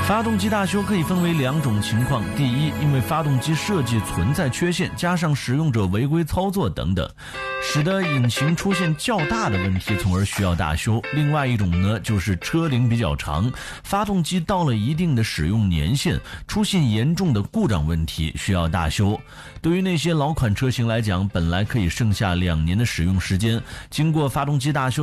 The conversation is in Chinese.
发动机大修可以分为两种情况：第一，因为发动机设计存在缺陷，加上使用者违规操作等等，使得引擎出现较大的问题，从而需要大修。另外一种呢，就是车龄比较长，发动机到了一定的使用年限，出现严重的故障问题，需要大修。对于那些老款车型来讲，本来可以剩下2年的使用时间，经过发动机大修